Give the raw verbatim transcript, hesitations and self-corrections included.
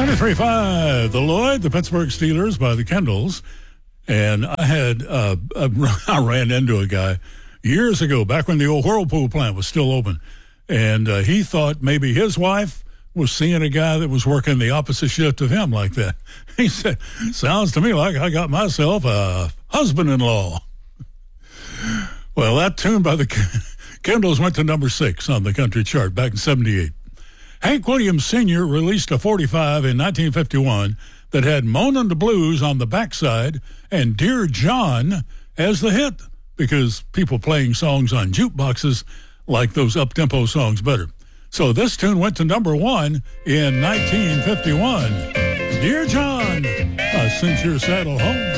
ninety-three point five, the Lloyd, the Pittsburgh Steelers by the Kendalls. And I had, uh, I ran into a guy years ago, back when the old Whirlpool plant was still open. And uh, he thought maybe his wife was seeing a guy that was working the opposite shift of him like that. He said, sounds to me like I got myself a husband-in-law. Well, that tune by the Kendalls went to number six on the country chart back in seventy-eight. Hank Williams Senior released a forty-five in nineteen fifty-one that had Moanin' the Blues on the backside and Dear John as the hit, because people playing songs on jukeboxes like those up-tempo songs better. So this tune went to number one in nineteen fifty-one. Dear John, I sent your saddle home.